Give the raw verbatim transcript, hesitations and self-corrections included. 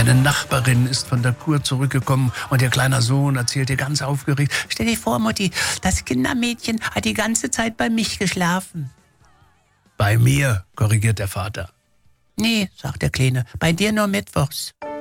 Eine Nachbarin ist von der Kur zurückgekommen und ihr kleiner Sohn erzählt ihr ganz aufgeregt: Stell dir vor, Mutti, das Kindermädchen hat die ganze Zeit bei mich geschlafen. Bei mir, korrigiert der Vater. Nee, sagt der Kleine, bei dir nur mittwochs.